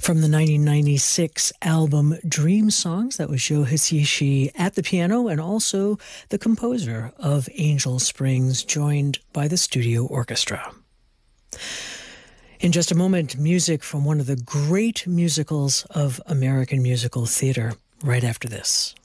From the 1996 album Dream Songs, that was Joe Hisaishi at the piano and also the composer of Angel Springs, joined by the studio orchestra. In just a moment, music from one of the great musicals of American musical theater, right after this.